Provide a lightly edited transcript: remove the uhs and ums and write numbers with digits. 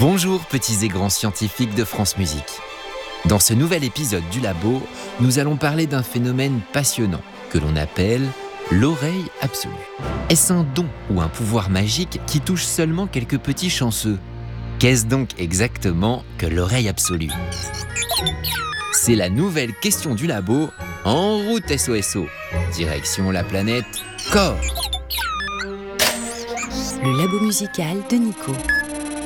Bonjour petits et grands scientifiques de France Musique. Dans ce nouvel épisode du Labo, nous allons parler d'un phénomène passionnant que l'on appelle l'oreille absolue. Est-ce un don ou un pouvoir magique qui touche seulement quelques petits chanceux ? Qu'est-ce donc exactement que l'oreille absolue ? C'est la nouvelle question du Labo. En route SOSO, direction la planète Corps. Le Labo musical de Nico.